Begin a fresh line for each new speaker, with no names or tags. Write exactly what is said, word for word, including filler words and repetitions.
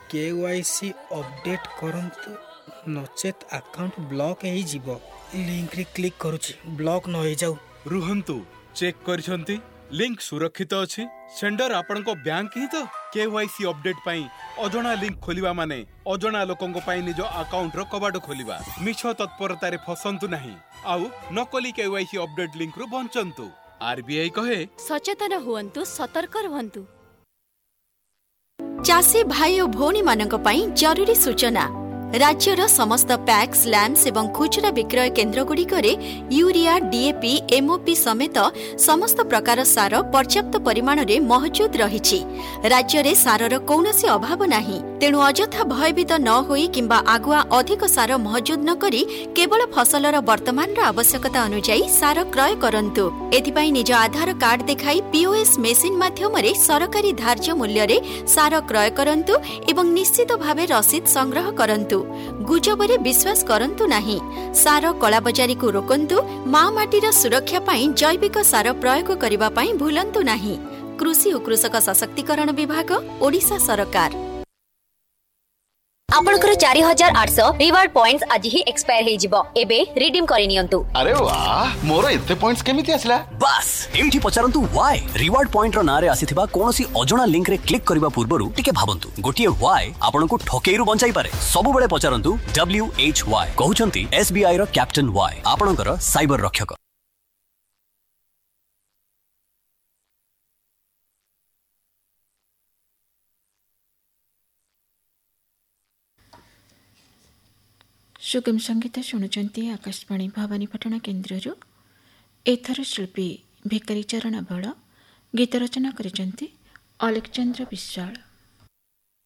KYC update करंतु नचेत account block हो जीवो। लिंक रे क्लिक करूची ब्लॉक न हो जाऊ।
रुहंतु चेक करछंती लिंक सुरक्षित अछि। सेंडर आपन को बैंक ही तो केवाईसी अपडेट पाई अजणा लिंक खोलिबा माने अजणा लोकंको पाई निज अकाउंट रो कबाड़ खोलिबा। मिछ तत्परता रे फसंतु नाही आउ नकली केवाईसी अपडेट लिंक रो बंचंतु। आरबीआई कहे
सचेतन हुअन्तु, सतर्क रहन्तु।
चाषी भाई और भौणी मानक पई जरूरी सूचना। राज्यर समस्त पैक्स लैम्प्स एवं खुचरा विक्रय केन्द्र गुड़िकरे यूरिया डीएपी एमओपी समेत समस्त प्रकार सार पर्याप्त परिमाण रे मौजूद रहिछि। राज्य रे सारर कौनसी अभाव नाही। तेणु अजथा भयभीत न होई किंबा आगुआ अधिक सार मौजूद न करी केवल फसलर वर्तमान आवश्यकता अनुसार सार क्रय करंतु। एथिपाई निज आधार कार्ड देखाई पीओएस मेसिन माध्यम रे सरकारी धार्य मूल्य रे सार क्रय करंतु एवं निश्चित भावे रसीद संग्रह करंतु। गुजबरे विश्वास करंतु नाही। सार कलाबजारी को रोकंतु। माँ माटीर सुरक्षा पाई जैविक सार प्रयोग करिबा पाई भूलंतु नाही। कृषि और कृषक सशक्तिकरण विभाग ओडिशा सरकार।
आपनकर चार हजार आठ सौ रिवार्ड पॉइंट्स आज ही एक्सपायर हे जिवो। एबे रिडीम करि नियंतु।
अरे वाह मोर एते पॉइंट्स केमिति आसला?
बस एमठी पचारंतु व्हाई रिवार्ड पॉइंट रो नारे आसीथिबा कोनोसी अजणा लिंक रे क्लिक करिबा पूर्वरु टिके भाबंतु। गोटिए व्हाई आपनको ठकेइरु बंचाई पारे। सब बेले पचारंतु डब्ल्यू एच वाई कहउचंती एसबीआई रो कैप्टन वाई आपनकर साइबर रक्षक।
सुगम संगीत शुणुचंती आकाशवाणी भवानीपाटना केन्द्रରୁ। एथर शिल्पी भिकारी चरण बड़ गीत रचना करिचंती अलेक्जेंद्र विशाल।